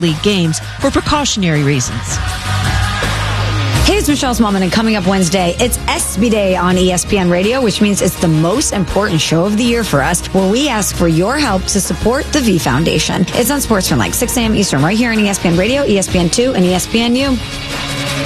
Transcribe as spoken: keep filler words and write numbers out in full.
league games for precautionary reasons. Hey, it's Michelle Smallman, and coming up Wednesday, it's ESPY Day on E S P N Radio, which means it's the most important show of the year for us, where we ask for your help to support the V Foundation. It's on Sports from like six a.m. Eastern, right here on E S P N Radio, E S P N two, and E S P N U.